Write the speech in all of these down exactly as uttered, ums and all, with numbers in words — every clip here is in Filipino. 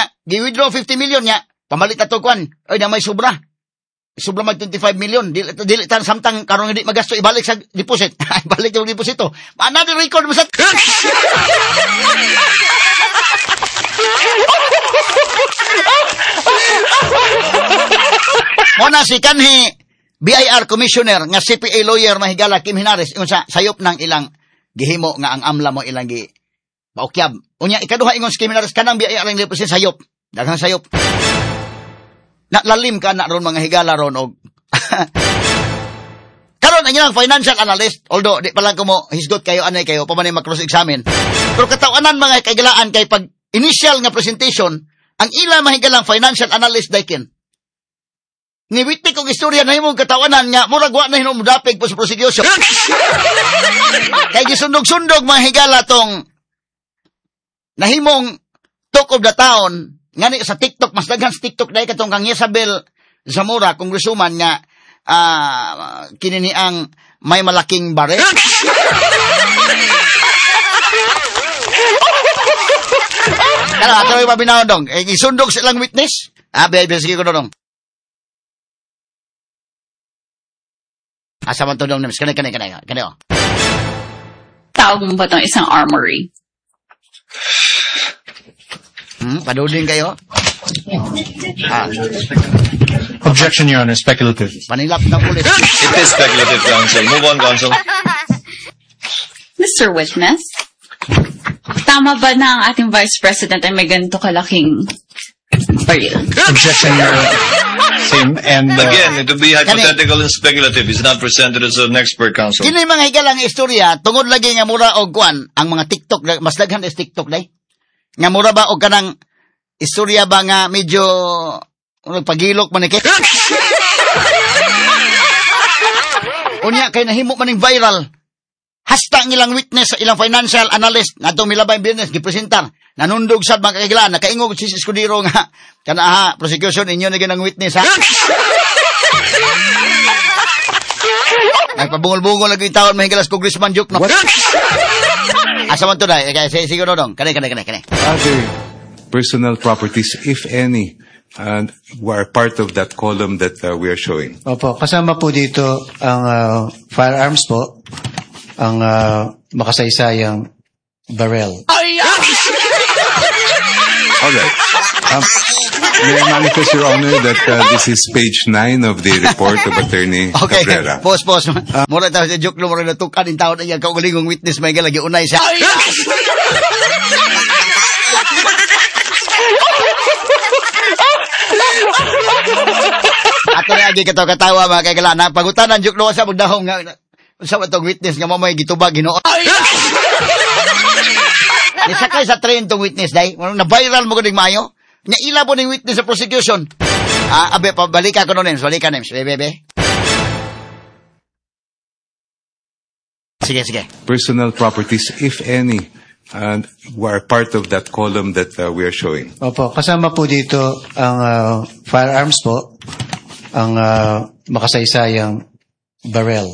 nga, gi-withdraw fifty million nga, pamalit na to kwan, ay na may sobra. Sobra mag twenty-five million, dili, dili tan samtang karon hindi magasto, ibalik sa deposit. Ibalik yung deposito. Another record mo sa... Muna si kanhi B I R Commissioner nga C P A lawyer mahigala Kim Hinares ingon sa sayop ng ilang gihimo nga ang amla mo ilang gi paukyab. Unya ikaduha ingon si Kim Hinares kanang B I R ang represent sayop. Daghang sayop. Na lalim ka na ron mga higala ron og karon ang ilang financial analyst, although di pa lang ko mo hisgot kayo anay kayo pa man mag-cross examine. Pero katawanan mga kaigalaan kay pag initial nga presentation ang ila mahigalang financial analyst daykin. Niwitik kong istorya na himong katawanan nga, murag wa na hinumudapig po sa prosecution. Kaya gisundog-sundog mga higala tong nahimong talk of the town, nga sa TikTok, mas daghan sa TikTok dahil katong kang Isabel Zamora, congresswoman nga, uh, kinini ang may malaking baril. Kaya nga, ito yung mabinawon dong. Eh, isundog silang witness. Ah, baby, sige ko dong. Asa man to dong namis. Kanay, kanay, kanay. Kanay, oh. Tawag mo ba itong isang armory? Hmm, padudin kayo? Ah. Objection, Your Honor. Speculative. Panilap ng pulis. It is speculative, counsel. Move on, counsel. Mister Witness, tama ba na ang ating Vice President ay may ganito kalaking baril? Objection, Your Honor. Same. And, uh, again, it would be hypothetical and speculative. It's not presented as an expert, counsel. Kini mga higalang istorya, tungod lagi nga mura og kuan, ang mga TikTok, mas daghan is TikTok day. Nga mura ba og kanang istorya ba nga medyo pagilok man ni kay. Unya kay nahimo man ning viral. Hasta ang ilang witness, ilang financial analyst nga itong milabay business gipresentar. Nanundog sad mga kagilaan, nakaingog si Escudero nga kana ha, prosecution inyo na ginang witness ha. Nagpabungol-bungol lagi tawon mahigalas congressman joke no. Asa man to dai, kay siguro dong. Kanay kanay kanay kanay. Other personal properties, if any, and were part of that column that uh, we are showing. Opo, kasama po dito ang uh, firearms po, ang uh, makasaysayang barrel. All right. Um, may I manifest, Your Honor, that uh, this is page nine of the report of Attorney Okay, Cabrera. pause, pause. Uh, mura tayo sa joke no, mura na tukan in taon na yan, kaugalingong witness, may galagi unay siya. Ato na agi katawa-katawa mga kaigala, na pagutanan joke no, sa magdahong nga, sa matong witness nga mamay gitubag, gino. Nisakay sa train tong witness, day. Na-viral mo ko ding maayo. Nya ila po ning witness sa prosecution. Ah, abe, pabalik ako no, Nems. Balik ka, Nems. Bebe, bebe. Sige, sige. Personal properties, if any, and were part of that column that uh, we are showing. Opo, kasama po dito ang uh, firearms po, ang uh, makasaysayang barrel.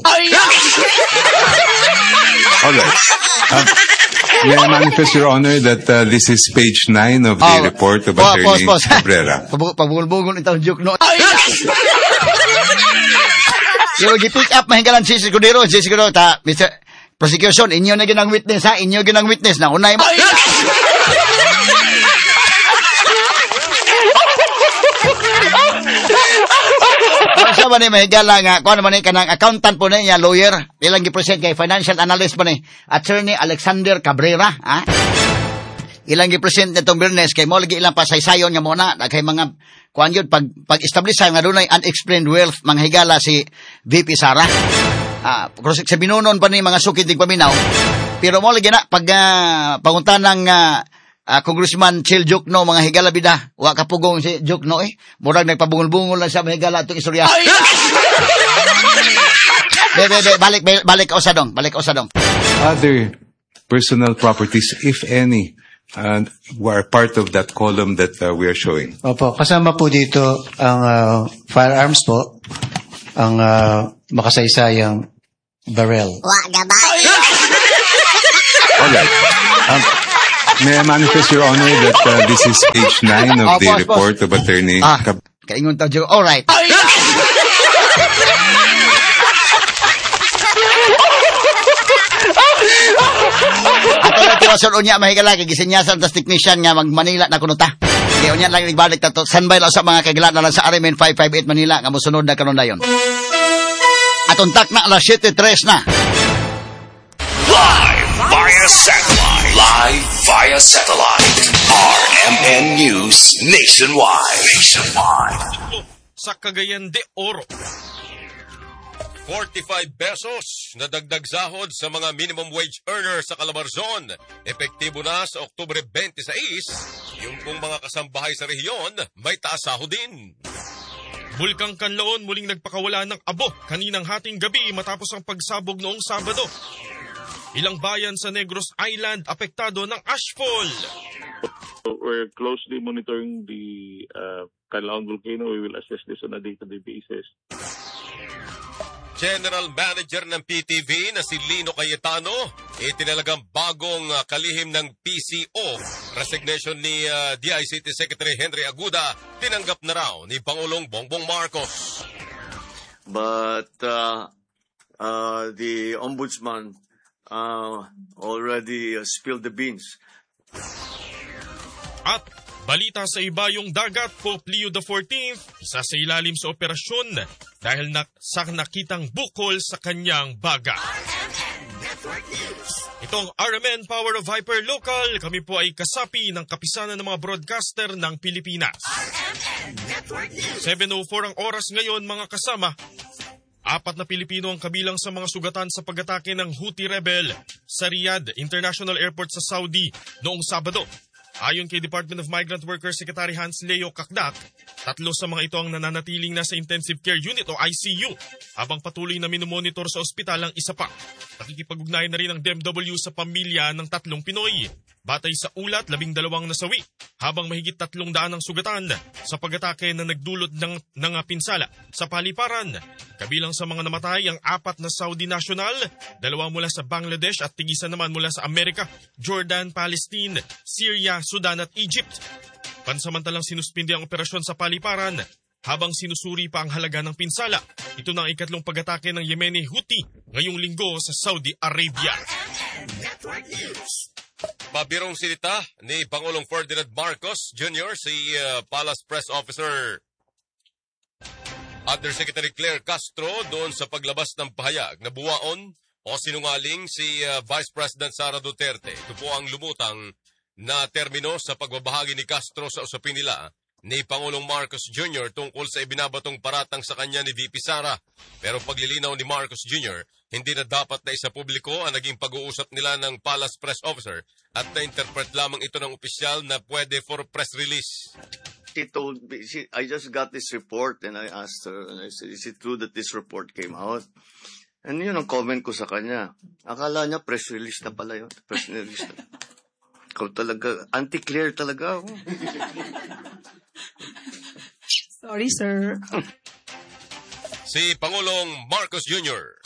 All right. Um, may I manifest, Your Honor, that uh, this is page nine of the Oh, report of pause, Attorney pause, pause. Cabrera. Pabungol-bungol itong joke no. Yung gipick up mahigalan si Escudero, si Escudero, ta, Mister Prosecution, inyo na ginang witness ha, inyo ginang witness na unay mo. Sa ba ni mahigala nga, kung ano man ka ng accountant po niya, lawyer, ilang gipresent kay financial analyst po ni Attorney Alexander Cabrera, ha? Ilang gipresent nitong business kay mo lagi ilang pasaysayon nga muna, kay mga kuan yun, pag, pag-establish nga doon ay unexplained wealth, mga higala si V P Sara. Ah, sa binunon pa ni mga sukid ng paminaw. Pero mo lagi na, pag uh, panguntan ng uh, uh, Congressman Chil Jokno, mga higala bida, wa kapugong si Jokno eh. Murag nagpabungol-bungol lang sa mga higala itong istorya. Be, be, be, balik, be, balik o sa dong, balik o sa dong. Other personal properties, if any, and were part of that column that uh, we are showing. Opo, kasama po dito ang uh, firearms po, ang uh, makasaysayang barrel. All right. Um, May I manifest, Your Honor, that uh, this is page nine of Oh, the boss, report of Attorney Ah, Cab- kaingon ta, Joe. All right. Ato na tiwason unya mahigala kay gisinyasan tas technician nga mag Manila na kuno ta. Kaya unya lang ibalik ta to. Standby lang sa mga kagilat na lang sa R M N five five eight Manila nga mosunod na kanon dayon. Atong tak na alas seven tres na. Live via satellite. Live via satellite. R M N News Nationwide. Nationwide. Sa Cagayan de Oro, forty-five pesos na dagdag sahod sa mga minimum wage earner sa Calabarzon. Epektibo na sa Oktubre twenty-six. Yung pong mga kasambahay sa rehiyon, may taas sahod din. Bulkang Kanlaon muling nagpakawala ng abo kaninang hating gabi matapos ang pagsabog noong Sabado. Ilang bayan sa Negros Island apektado ng ashfall. We're closely monitoring the uh, Canlaon volcano. We will assess this on a day-to-day basis. General Manager ng P T V na si Lino Cayetano, itinalagang bagong uh, kalihim ng P C O. Resignation ni uh, D I C T Secretary Henry Aguda, tinanggap na raw ni Pangulong Bongbong Marcos. But uh, uh, the ombudsman uh, already uh, spilled the beans. At balita sa iba yung dagat, Pope Leo the fourteenth, isa sa ilalim sa operasyon dahil na, sa nakitang bukol sa kanyang baga. Itong R M N Power of Hyperlocal, kami po ay kasapi ng kapisanan ng mga broadcaster ng Pilipinas. seven oh four ang oras ngayon mga kasama. Apat na Pilipino ang kabilang sa mga sugatan sa pag-atake ng Houthi rebel sa Riyadh International Airport sa Saudi noong Sabado. Ayon kay Department of Migrant Workers Secretary Hans Leo Kakdak, tatlo sa mga ito ang nananatiling nasa intensive care unit o I C U, habang patuloy na minomonitor sa ospital ang isa pa. Nakikipag-ugnayan na rin ang D M W sa pamilya ng tatlong Pinoy. Batay sa ulat, labing dalawang nasawi, habang mahigit tatlong daan ang sugatan sa pag-atake na nagdulot ng, ng pinsala sa paliparan. Kabilang sa mga namatay ang apat na Saudi national, dalawa mula sa Bangladesh at tigisa naman mula sa Amerika, Jordan, Palestine, Syria, Sudan at Egypt. Pansamantalang sinuspindi ang operasyon sa paliparan habang sinusuri pa ang halaga ng pinsala. Ito na ang ikatlong pag-atake ng Yemeni Houthi ngayong linggo sa Saudi Arabia. Pabirong silita ni Pangulong Ferdinand Marcos Junior si uh, Palace Press Officer Undersecretary Claire Castro doon sa paglabas ng pahayag na buwaon o sinungaling si uh, Vice President Sara Duterte. Ito po ang lumutang na termino sa pagbabahagi ni Castro sa usapin nila ni Pangulong Marcos Junior tungkol sa ibinabatong paratang sa kanya ni V P Sara. Pero paglilinaw ni Marcos Junior, hindi na dapat na isa publiko ang naging pag-uusap nila ng Palace Press Officer at na-interpret lamang ito ng opisyal na pwede for press release. She told me, she, I just got this report and I asked her, and I said, is it true that this report came out? And yun ang comment ko sa kanya. Akala niya press release na pala yun. Press release na. Ikaw talaga, anti-clear talaga ako. Sorry, sir. Si Pangulong Marcos Junior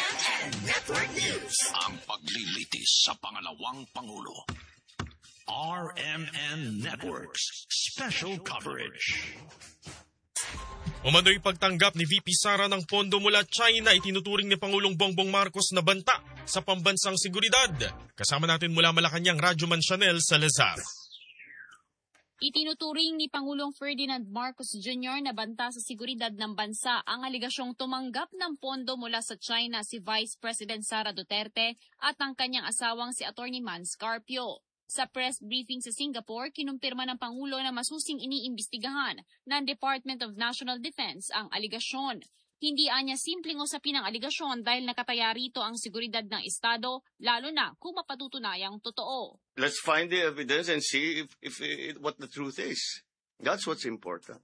Ang paglilitis sa pangalawang Pangulo. R M N Networks Special Coverage. Umano'y pagtanggap ni V P Sara ng pondo mula China itinuturing ni Pangulong Bongbong Marcos na banta sa pambansang seguridad. Kasama natin mula Malacanang, Radyoman Chanel Salazar. Itinuturing ni Pangulong Ferdinand Marcos Junior na banta sa seguridad ng bansa ang aligasyong tumanggap ng pondo mula sa China si Vice President Sara Duterte at ang kanyang asawang si Attorney Man Scarpio. Sa press briefing sa Singapore, kinumpirma ng Pangulo na masusing iniimbestigahan ng Department of National Defense ang aligasyon. Hindi anya simpleng usapin ang aligasyon dahil nakataya rito ang seguridad ng Estado, lalo na kung mapatutunayang totoo. Let's find the evidence and see if, if, if what the truth is. That's what's important.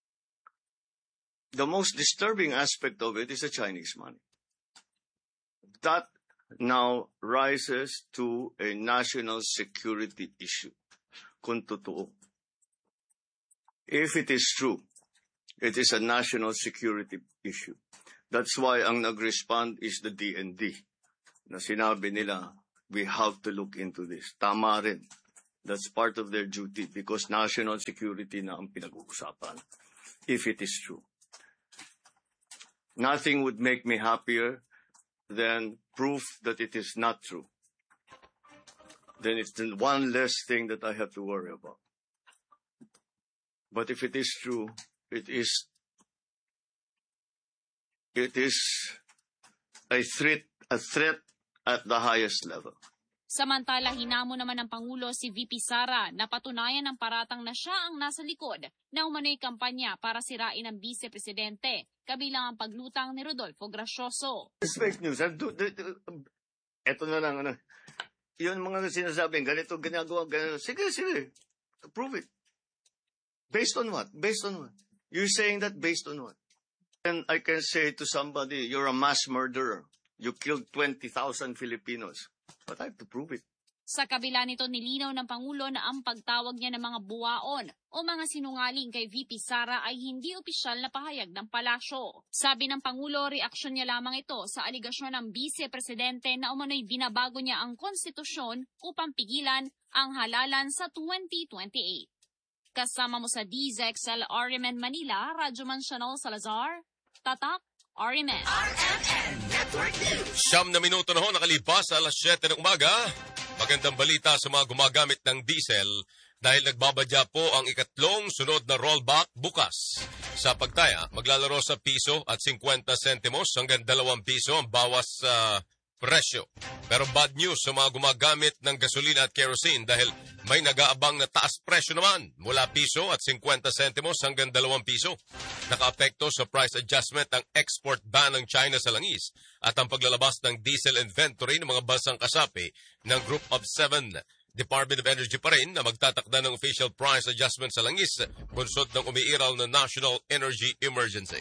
The most disturbing aspect of it is the Chinese money. That now rises to a national security issue. Kung totoo. If it is true, it is a national security issue. That's why ang nag-respond is the D N D. Na sinabi nila, we have to look into this. Tama rin. That's part of their duty because national security na ang pinag-uusapan, if it is true. Nothing would make me happier than proof that it is not true. Then it's the one less thing that I have to worry about. But if it is true, it is it is a threat a threat at the highest level. Samantala, hinamon naman ng Pangulo si V P Sara na patunayan ng paratang na siya ang nasa likod na umano'y kampanya para sirain ang Vice Presidente, kabilang ang paglutang ni Rodolfo Gracioso. It's fake news. Ito na lang. Ano. Yun mga sinasabing, ganito, ginagawa, ganito. Sige, sige. Prove it. Based on what? Based on what? You're saying that based on what? And I can say to somebody, you're a mass murderer. You killed twenty thousand Filipinos. But I have to prove it. Sa kabila nito, nilinaw ng Pangulo na ang pagtawag niya ng mga buwaon o mga sinungaling kay V P Sara ay hindi opisyal na pahayag ng palasyo. Sabi ng Pangulo, reaksyon niya lamang ito sa aligasyon ng Vice Presidente na umano'y binabago niya ang konstitusyon upang pigilan ang halalan sa twenty twenty-eight. Kasama mo sa D Z X L R M N Manila, Radyoman Chanel Salazar, Tatak R M N. R M N Network News. Siyam na minuto na ho nakalipas alas siyete ng umaga. Magandang balita sa mga gumagamit ng diesel dahil nagbabadya po ang ikatlong sunod na rollback bukas. Sa pagtaya, maglalaro sa piso at fifty centimos hanggang dalawang piso ang bawas sa uh, presyo. Pero bad news sa mga gumagamit ng gasolina at kerosene dahil may nag-aabang na taas presyo naman mula piso at fifty centimos hanggang dalawang piso. Nakaapekto sa price adjustment ang export ban ng China sa langis at ang paglalabas ng diesel inventory ng mga bansang kasapi ng Group of Seven. Department of Energy pa rin na magtatakda ng official price adjustment sa langis bunsod ng umiiral na National Energy Emergency.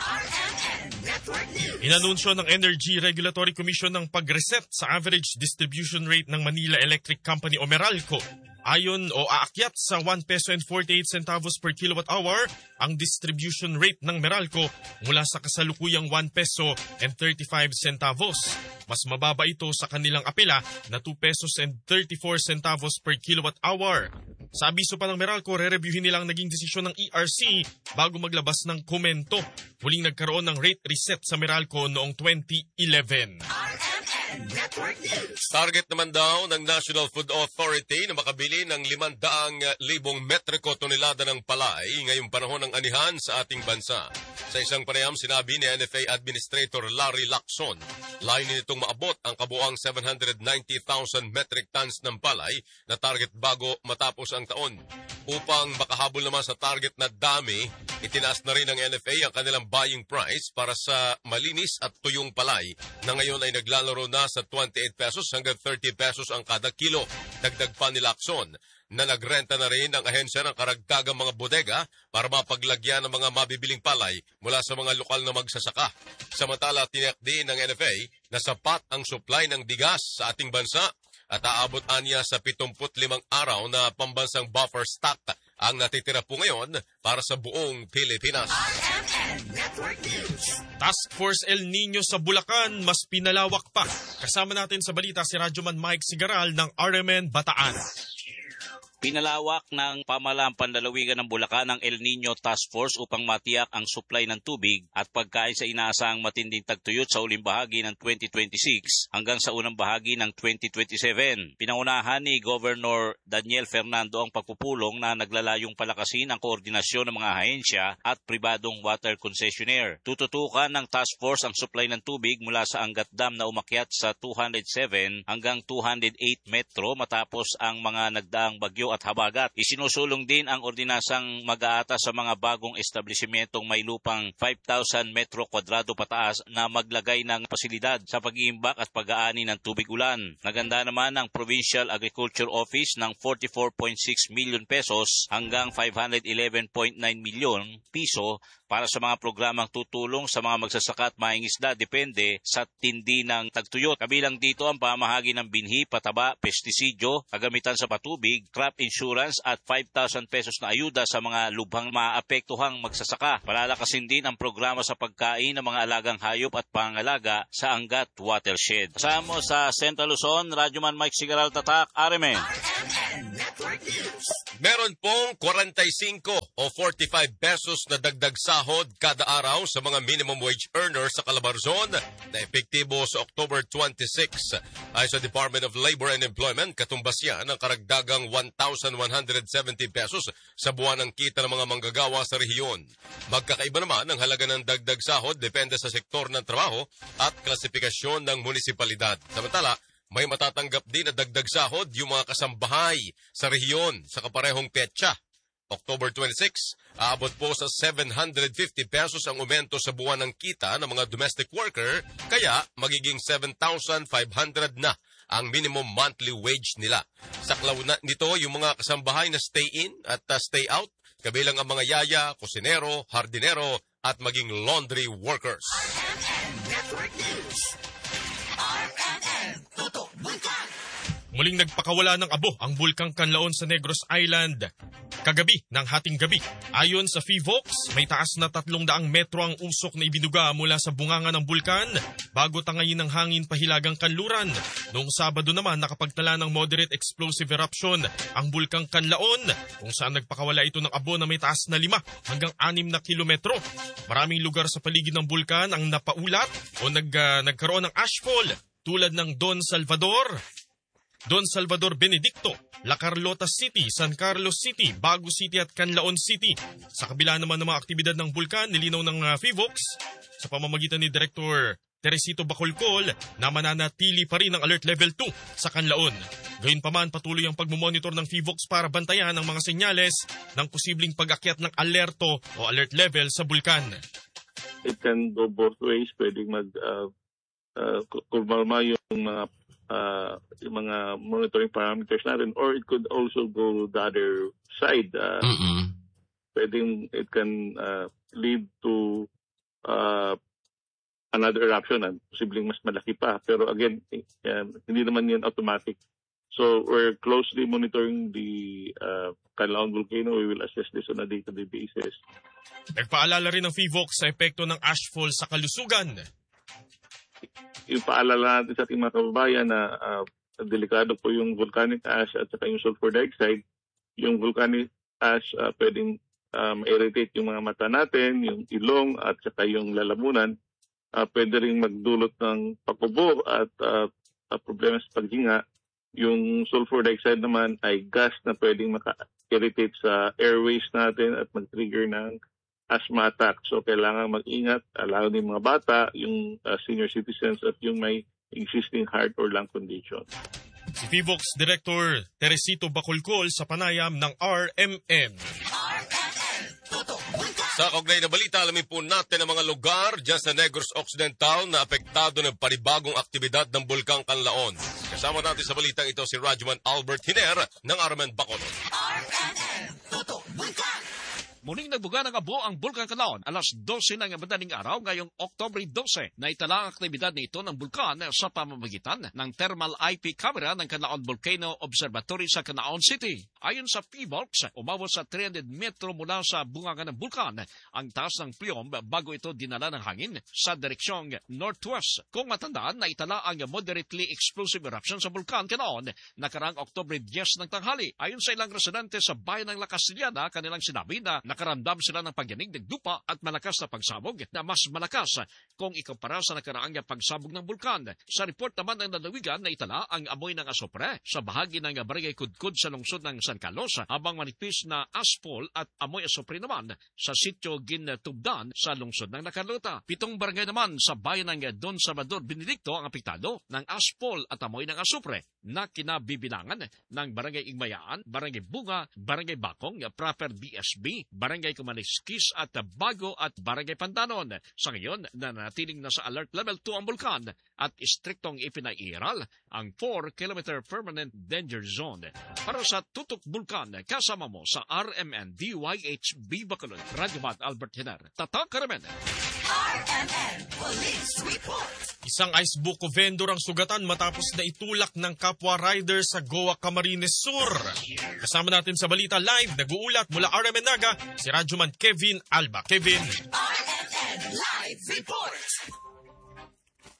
Inanunsyo ng Energy Regulatory Commission ng pag-reset sa average distribution rate ng Manila Electric Company o Meralco. Ayon o aakyat sa one peso and forty-eight centavos per kilowatt hour ang distribution rate ng Meralco mula sa kasalukuyang one peso and thirty-five centavos. Mas mababa ito sa kanilang apela na two pesos and thirty-four centavos per kilowatt hour. Sa abiso pa ng Meralco, re-reviewin nilang naging desisyon ng E R C bago maglabas ng komento. Muling nagkaroon ng rate reset sa Meralco noong twenty eleven. Network News. Target naman daw ng National Food Authority na makabili ng limandang libong metriko tonelada ng palay ngayong panahon ng anihan sa ating bansa. Sa isang panayam, sinabi ni N F A Administrator Larry Lacson, layunin nitong maabot ang kabuang seven hundred ninety thousand metric tons ng palay na target bago matapos ang taon. Upang makahabol naman sa target na dami, itinaas na rin ng N F A ang kanilang buying price para sa malinis at tuyong palay na ngayon ay naglalaro na sa twenty-eight pesos hanggang thirty pesos ang kada kilo. Dagdag pa ni Lacson na nagrenta na rin ang ahensya ng karagdagang mga bodega para mapaglagyan ng mga mabibiling palay mula sa mga lokal na magsasaka. Samantala, tiniyak din ng N F A na sapat ang supply ng bigas sa ating bansa at aabot anya sa seventy-five araw na pambansang buffer stock ang natitira po ngayon para sa buong Pilipinas. Task Force El Nino sa Bulacan mas pinalawak pa. Kasama natin sa balita si Radyoman Mike Sigaral ng R M N Bataan. Pinalawak ng pamahalaang panlalawigan ng Bulacan ang El Nino Task Force upang matiyak ang supply ng tubig at pagkain sa inaasahang matinding tagtuyot sa uling bahagi ng twenty twenty-six hanggang sa unang bahagi ng twenty twenty-seven. Pinangunahan ni Governor Daniel Fernando ang pagpupulong na naglalayong palakasin ang koordinasyon ng mga ahensya at pribadong water concessionaire. Tututukan ng Task Force ang supply ng tubig mula sa Angat Dam na umakyat sa two hundred seven hanggang two hundred eight metro matapos ang mga nagdaang bagyo at habagat. Isinusulong din ang ordinasang mag-aata sa mga bagong establishmentong may lupang five thousand metro kwadrado pataas na maglagay ng pasilidad sa pag-iimbak at pag-aani ng tubig ulan. Naganda naman ang Provincial Agriculture Office ng forty-four point six million pesos hanggang five hundred eleven point nine million piso para sa mga programang tutulong sa mga magsasaka at mangingisda depende sa tindi ng tagtuyot. Kabilang dito ang pamahagi ng binhi, pataba, pestisidyo, kagamitan sa patubig, crop insurance at five thousand pesos na ayuda sa mga lubhang maapektuhang magsasaka. Palalakasin din ang programa sa pagkain ng mga alagang hayop at pangalaga sa Angat Watershed. Kasama sa Central Luzon, Radyoman Mike Sigaral, Tatak, R M N. Meron pong forty-five o forty-five pesos na dagdag sahod kada araw sa mga minimum wage earners sa Calabarzon na epektibo sa October twenty-sixth. Ay sa Department of Labor and Employment, katumbas yan ang karagdagang one thousand one hundred seventy pesos sa buwan ng kita ng mga manggagawa sa rehiyon. Magkakaiba naman ang halaga ng dagdag sahod depende sa sektor ng trabaho at klasifikasyon ng munisipalidad. Samantala, may matatanggap din na dagdag sahod yung mga kasambahay sa rehiyon sa kaparehong petsa. October twenty-sixth, aabot po sa seven hundred fifty pesos ang aumento sa buwan ng kita ng mga domestic worker, kaya magiging seven thousand five hundred na ang minimum monthly wage nila. Saklaw na nito yung mga kasambahay na stay-in at uh, stay-out, kabilang ang mga yaya, kusinero, hardinero at maging laundry workers. Muling nagpakawala ng abo ang Bulkang Kanlaon sa Negros Island kagabi ng hating gabi. Ayon sa PHIVOLCS, may taas na tatlong daang metro ang usok na ibinuga mula sa bunganga ng bulkan bago tangayin ng hangin pahilagang kanluran. Noong Sabado naman nakapagtala ng moderate explosive eruption ang Bulkang Kanlaon kung saan nagpakawala ito ng abo na may taas na lima hanggang anim na kilometro. Maraming lugar sa paligid ng bulkan ang napaulat o nag, uh, nagkaroon ng ashfall tulad ng Don Salvador, Don Salvador Benedicto, La Carlota City, San Carlos City, Bago City at Canlaon City. Sa kabila naman ng mga aktibidad ng bulkan, nilinaw ng uh, PHIVOLCS sa pamamagitan ni Director Teresito Bacolcol na mananatili pa rin ang Alert Level two sa Canlaon. Gayunpaman, patuloy ang pagmumonitor ng PHIVOLCS para bantayan ang mga senyales ng posibleng pag-akyat ng alerto o alert level sa bulkan. It can go both ways. Pwedeng mag uh, uh, kumalma yung mga Uh, yung mga monitoring parameters natin, or it could also go the other side. Uh, mm-hmm. Pwedeng it can uh, lead to uh, another eruption and posibleng mas malaki pa. Pero again, uh, hindi naman yun automatic. So we're closely monitoring the uh, Canlaon volcano. We will assess this on a day-to-day basis. Nagpaalala rin ng PHIVOLCS sa epekto ng ashfall sa kalusugan. Yung paalala natin sa ating mga kababayan na uh, delikado po yung volcanic ash at saka yung sulfur dioxide. Yung volcanic ash uh, pwedeng um, irritate yung mga mata natin, yung ilong at saka yung lalamunan. Uh, pwede rin magdulot ng pakubo at uh, uh, problema sa paghinga. Yung sulfur dioxide naman ay gas na pwedeng maka-irritate sa airways natin at mag-trigger ng asthma attack. So, kailangan mag-ingat, lalo ng mga bata, yung uh, senior citizens at yung may existing heart or lung condition. Si PHIVOLCS Director Teresito Bacolcol sa panayam ng R M N. Sa kaugnay na balita, alamin po natin ang mga lugar dyan sa Negros Occidental na apektado ng panibagong aktibidad ng Bulkang Kanlaon. Kasama natin sa balitang ito si Radyoman Albert Hiner ng R M N Bacolod. R M N, Tutok Bulkan. Muling nagbuga ng abo ang Bulkang Kanlaon alas dose ng madaling araw ngayong October twelve na itala ang aktibidad nito ng bulkan sa pamamagitan ng thermal I P camera ng Canlaon Volcano Observatory sa Canlaon City. Ayon sa PHIVOLCS, umabot sa three hundred metro mula sa bunganga ng bulkan ang taas ng plyom bago ito dinala ng hangin sa direksyong northwest. Kung matandaan, na itala ang moderately explosive eruption sa Bulkan Canlaon nakarang October ten ng tanghali. Ayon sa ilang residente sa bayan ng La Castellana, kanilang sinabi na nakaramdam sila ng pagyanig ng lupa at malakas na pagsabog na mas malakas kung ikumpara sa nakaraang pagsabog ng bulkan. Sa report naman ng lalawigan na itala ang amoy ng asopre sa bahagi ng barangay Kudkud sa lungsod ng San Carlos, habang manipis na aspol at amoy asopre naman sa sitio Gintubdan sa lungsod ng La Carlota. Pitong barangay naman sa bayan ng Don Salvador Benedicto ang apektado ng aspol at amoy ng asopre na kinabibilangan ng barangay Igmayaan, barangay Bunga, barangay Bakong, Proper D S B, barangay Kumaliskis at Bago at barangay Pantanon. Sa ngayon, nanatiling nasa alert level two ang bulkan at istriktong ipinairal ang four kilometer permanent danger zone. Para sa Tutok Bulkan, kasama mo sa R M N D Y H B Bacolod, Radyoman Albert Hiner, Tatak Karamen. R M N Police Report. Isang icebook vendor ang sugatan matapos na itulak ng kapwa rider sa Goa, Camarines Sur. Kasama natin sa balita live, nag-uulat mula R M N Naga, si Radyoman Kevin Alba. Kevin. R M N Live Report. So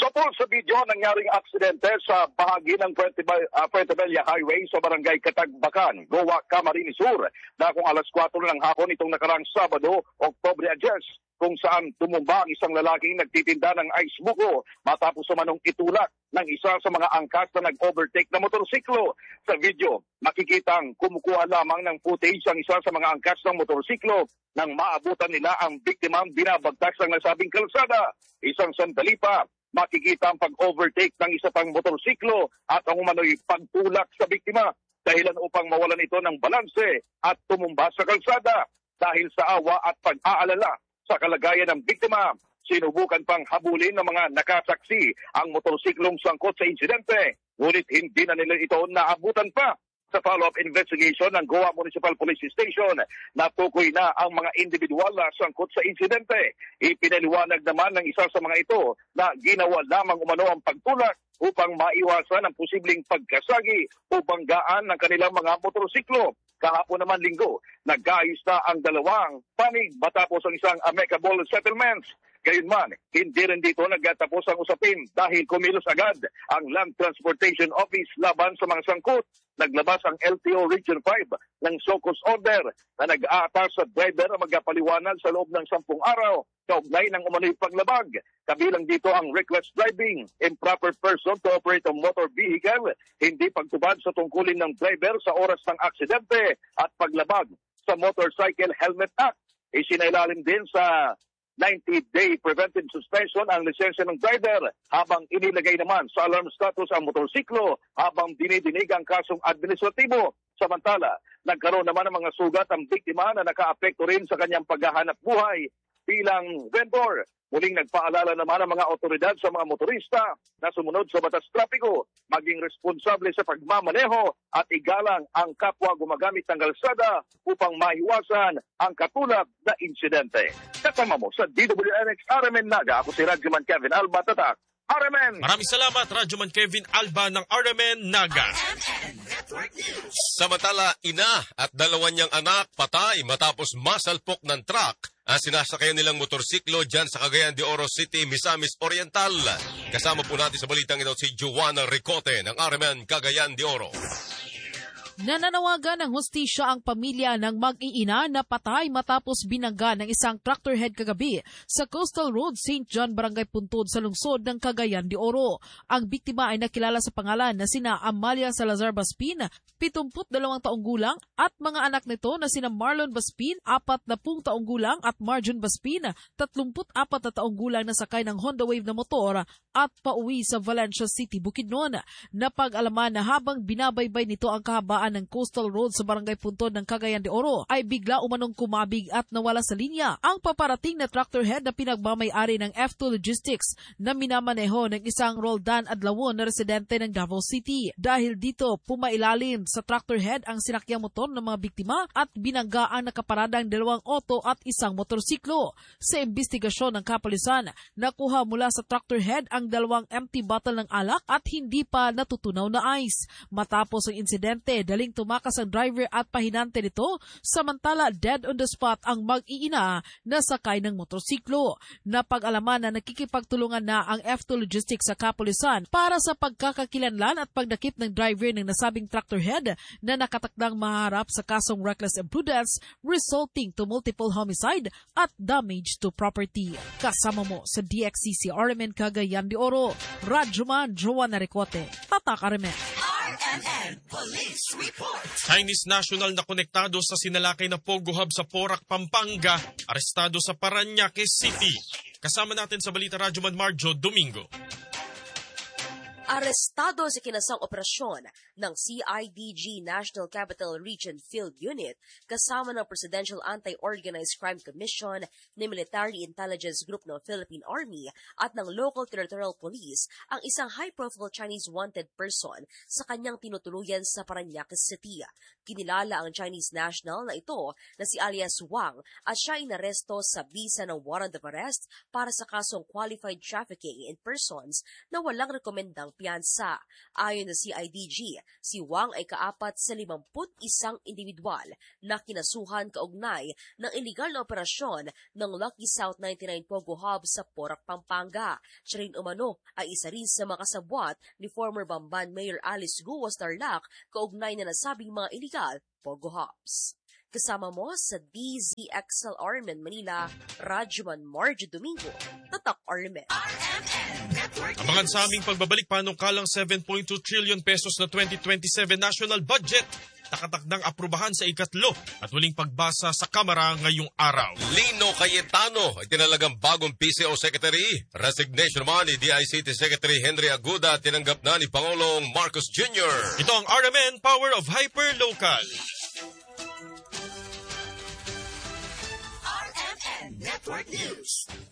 Tungkol sa video nangyaring aksidente sa bahagi ng Puente uh, Bella Highway sa barangay Katagbakan, Goa, Camarines Sur, na kung alas kwatro ng hapon itong nakarang Sabado, Oktubre ten, kung saan tumumba ang isang lalaking nagtitinda ng ice buko matapos manong itulak ng isa sa mga angkas na nag-overtake na motorsiklo. Sa video, makikitang kumukuha lamang ng footage ang isa sa mga angkas ng motorsiklo nang maabutan nila ang biktimang binabagtas ng nasabing kalsada. Isang sandali pa, makikita ang pag-overtake ng isa pang motorsiklo at ang umano'y pagtulak sa biktima dahilan upang mawalan ito ng balanse at tumumba sa kalsada. Dahil sa awa at pag-aalala sa kalagayan ng biktima, sinubukan pang habulin ng mga nakasaksi ang motorsiklong sangkot sa insidente, ngunit hindi na nila ito naabutan pa. Sa follow-up investigation ng Goa Municipal Police Station, natukoy na ang mga individual na sangkot sa insidente. Ipinaliwanag naman ng isa sa mga ito na ginawa lamang umano ang pagtulak upang maiwasan ang posibleng pagkasagi o banggaan ng kanilang mga motorsiklo. Kahapon naman Linggo, nag-aayos na ang dalawang panig matapos ang isang amicable settlements. Gayunman, hindi rin dito nagtatapos ang usapin dahil kumilos agad ang Land Transportation Office laban sa mga sangkot. Naglabas ang L T O Region five ng SOCOS order na nag-aatas sa driver na magpaliwanag sa loob ng sampung araw kaugnay ng umano'y paglabag. Kabilang dito ang reckless driving, improper person to operate a motor vehicle, hindi pagtubad sa tungkulin ng driver sa oras ng aksidente at paglabag sa Motorcycle Helmet Act. Isinailalim din sa ninety-day preventive suspension ang lisensya ng driver habang inilagay naman sa alarm status ang motorsiklo habang dinidinig ang kasong administratibo. Samantala, nagkaroon naman ng mga sugat ang biktima na nakaapekto rin sa kanyang paghahanap buhay bilang vendor. Muling nagpaalala naman ang mga otoridad sa mga motorista na sumunod sa batas trapiko, maging responsable sa pagmamaneho at igalang ang kapwa gumagamit ng kalsada upang maiwasan ang katulad na insidente. Kasama mo sa D W N X R M N Naga, ako si Radyoman Kevin Alba Tatak, R M N. Maraming salamat, Radyoman Kevin Alba ng R M N Naga. Samantala, ina at dalawa niyang anak patay matapos masalpok ng truck ang sinasakayan nilang motorsiklo dyan sa Cagayan de Oro City, Misamis Oriental. Kasama po natin sa balitang ito si Joanna Ricote ng R M N Cagayan de Oro. Nananawagan ng hustisya ang pamilya ng mag-iina na patay matapos binangga ng isang tractor head kagabi sa Coastal Road, Saint John, Barangay Puntod sa lungsod ng Cagayan de Oro. Ang biktima ay nakilala sa pangalan na sina Amalia Salazar Baspin, pitungput dalawang taong gulang, at mga anak nito na sina Marlon Baspin, apat na pung taong gulang, at Marjon Baspin, tatlumput apat na taong gulang na sakay ng Honda Wave na motor at pauwi sa Valencia City, Bukidnon. Napag-alaman na habang binabaybay nito ang kahabaan ng Coastal Road sa Barangay Puntod ng Cagayan de Oro ay bigla umanong kumabig at nawala sa linya ang paparating na tractor head na pinagmamay-ari ng F two Logistics na minamaneho ng isang Roldan Adlawon na residente ng Davao City. Dahil dito, pumailalim sa tractor head ang sinakyang motor ng mga biktima at binangga ang nakaparadang dalawang auto at isang motorsiklo. Sa investigasyon ng kapulisan, nakuha mula sa tractor head ang dalawang empty bottle ng alak at hindi pa natutunaw na ice. Matapos ang insidente, daling tumakas ang driver at pahinante nito, samantala dead on the spot ang mag-iina na sakay ng motorsiklo. Napag-alaman na nakikipagtulungan na ang F two Logistics sa kapulisan para sa pagkakakilanlan at pagdakip ng driver ng nasabing tractor head na nakatakdang maharap sa kasong reckless imprudence resulting to multiple homicide at damage to property. Kasama mo sa D X C C R M N Cagayan de Oro, Radyoman Joanna Ricote, Tatak R M N. R M N Police Report. Chinese national na konektado sa sinalakay na Pogo Hub sa Porac, Pampanga, arestado sa Parañaque City. Kasama natin sa Balita Radyoman Marjo Domingo. Arestado sa kinasang operasyon ng C I D G National Capital Region Field Unit kasama ng Presidential Anti-Organized Crime Commission, ng Military Intelligence Group ng Philippine Army at ng Local Territorial Police ang isang high-profile Chinese wanted person sa kanyang tinutuluyan sa Parañaque City. Kinilala ang Chinese national na ito na si alias Wang at siya inaresto sa bisa ng warrant of arrest para sa kasong qualified trafficking in persons na walang rekomendang piyansa. Ayon sa C I D G, si Wang ay kaapat sa limamput isang individual na kinasuhan kaugnay ng iligal na operasyon ng Lucky South ninety-nine Pogo Hub sa Porac, Pampanga. Siya rin umano ay isa rin sa mga kasabwat ni former Bamban Mayor Alice Guo Tarlac kaugnay na nasabing mga iligal Pogo Hubs. Kasama mo sa D Z X L R M N Manila, Rajuman Marge Domingo, Tatak R M N. Abangan sa aming pagbabalik panukalang seven point two trillion pesos na twenty twenty-seven national budget. Nakatakdang aprubahan sa ikatlo at huling pagbasa sa Kamara ngayong araw. Lino Cayetano ay tinalagang bagong P C O Secretary. Resignation naman ni D I C T Secretary Henry Aguda tinanggap na ni Pangulong Marcos Junior Ito ang R M N Power of Hyperlocal. R M N Network News.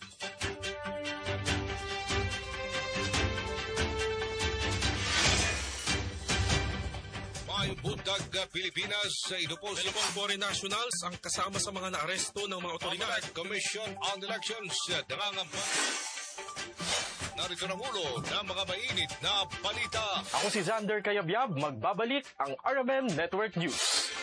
May buntag Pilipinas sa Idupos. Dalawang foreign nationals ang kasama sa mga naaresto ng mga otoridad. Commission on Elections nangangampanya. Narito ang ulo ng mga mainit na balita. Ako si Xander Kayabyab, magbabalik ang R M N Network News.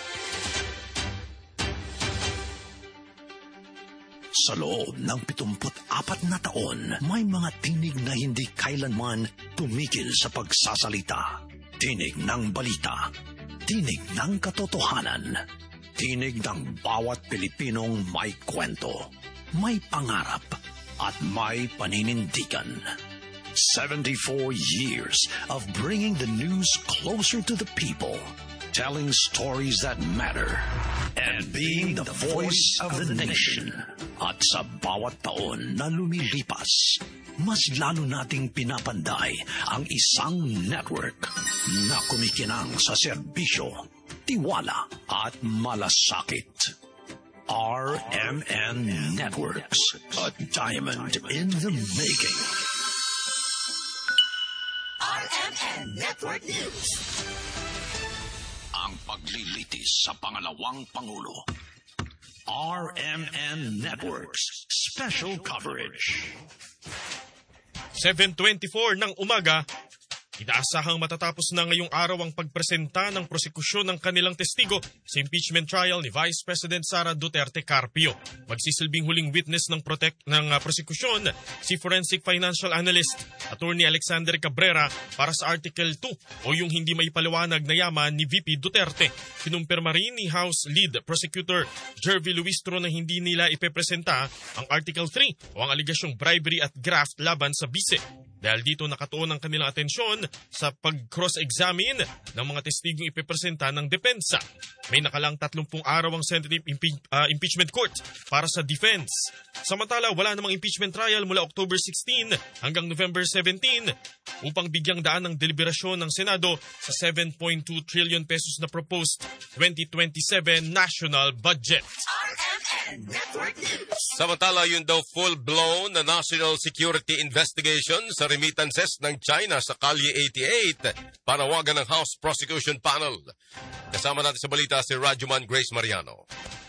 Sa loob ng pitungput apat na taon, may mga tinig na hindi kailanman tumigil sa pagsasalita. Tinig ng balita, tinig ng katotohanan, tinig ng bawat Pilipinong may kwento, may pangarap, at may paninindigan. seventy-four years of bringing the news closer to the people, telling stories that matter, and being the voice of the nation. At sa bawat taon na lumilipas, mas lalo nating pinapanday ang isang network na kumikinang sa serbisyo, tiwala at malasakit. R M N Networks, a diamond in the making. R M N Network News. Ang paglilitis sa pangalawang Pangulo. R M N Networks Special Coverage. seven twenty-four ng umaga, inaasahang matatapos na ngayong araw ang pagpresenta ng prosekusyon ng kanilang testigo sa impeachment trial ni Vice President Sara Duterte Carpio. Magsisilbing huling witness ng protect ng uh, prosekusyon si Forensic Financial Analyst Attorney Alexander Cabrera para sa Article two o yung hindi maipaliwanag na yaman ni V P Duterte. Kinumpirma rin ni House Lead Prosecutor Jervy Luistro na hindi nila ipepresenta ang Article three o ang aligasyong bribery at graft laban sa bise. Dahil dito nakatuon ang kanilang atensyon sa pag-cross-examine ng mga testigong ipepresenta ng depensa. May nakalang tatlumpung araw ang Senate impe- uh, impeachment court para sa defense. Samantala, wala namang impeachment trial mula October sixteen hanggang November seventeen upang bigyang daan ng deliberasyon ng Senado sa seven point two trillion pesos na proposed twenty twenty-seven national budget. R M N Network News. Samantala, yun daw full-blown na national security investigation sa remittances ng China sa Kalye eighty-eight, panawagan ng House Prosecution Panel. Kasama natin sa balita si Rajuman Grace Mariano.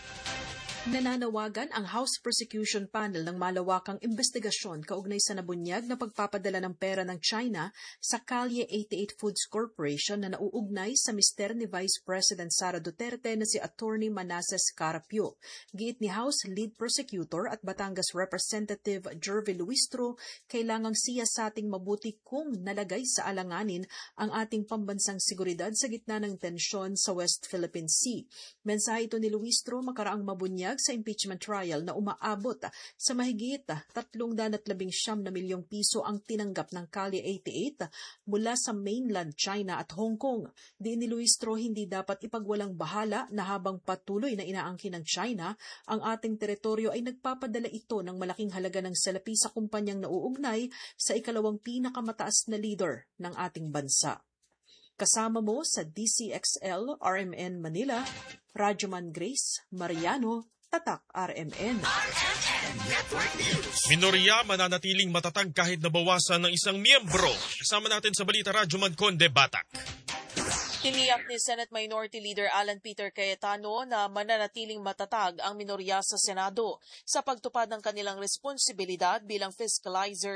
Nananawagan ang House Prosecution Panel ng malawakang investigasyon kaugnay sa nabunyag na pagpapadala ng pera ng China sa Kalye eighty-eight Foods Corporation na nauugnay sa mister ni Vice President Sara Duterte na si Attorney Manasseh Carapio. Giit ni House Lead Prosecutor at Batangas Representative Jervy Luistro, kailangang siyasating mabuti kung nalagay sa alanganin ang ating pambansang seguridad sa gitna ng tensyon sa West Philippine Sea. Mensahe ito ni Luistro makaraang mabunyag sa impeachment trial na umaabot sa mahigit tatlong danat labing siyam na milyong piso ang tinanggap ng Kalye eighty-eight mula sa mainland China at Hong Kong. Di ni Luistro hindi dapat ipagwalang bahala na habang patuloy na inaangkin ng China ang ating teritoryo ay nagpapadala ito ng malaking halaga ng salapi sa kumpanyang nauugnay sa ikalawang pinakamataas na leader ng ating bansa. Kasama mo sa D C X L R M N Manila, Rajuman Grace Mariano, Tatak R M N. R M N Network News. Minorya mananatiling matatag kahit nabawasan ng isang miyembro. Kasama natin sa balita, Rajuman Conde Batak. Tiniyak ni Senate Minority Leader Alan Peter Cayetano na mananatiling matatag ang minorya sa Senado sa pagtupad ng kanilang responsibilidad bilang fiscalizers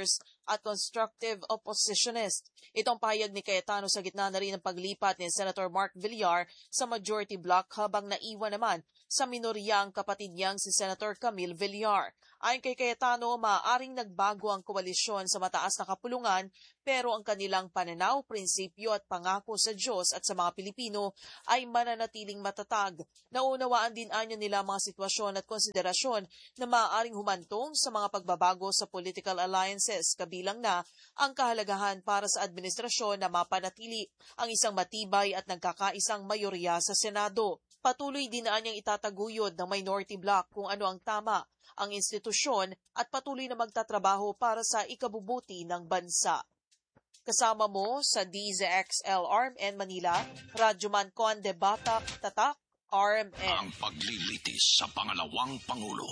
at constructive oppositionist. Itong pahayag ni Cayetano sa gitna na rin ng paglipat ni Senator Mark Villar sa majority block habang naiwan naman sa minorya ang kapatid niyang si Senator Camille Villar. Ayon kay Cayetano, maaaring nagbago ang koalisyon sa mataas na kapulungan pero ang kanilang pananaw, prinsipyo at pangako sa Diyos at sa mga Pilipino ay mananatiling matatag. Naunawaan din anya nila mga sitwasyon at konsiderasyon na maaaring humantong sa mga pagbabago sa political alliances, kabilang na ang kahalagahan para sa administrasyon na mapanatili ang isang matibay at nagkakaisang mayorya sa Senado. Patuloy din na niyang itataguyod ng minority bloc kung ano ang tama, ang institusyon at patuloy na magtatrabaho para sa ikabubuti ng bansa. Kasama mo sa D Z X L R M N Manila, Radyoman Conde Batak, Tatak, R M N. Ang paglilitis sa pangalawang Pangulo.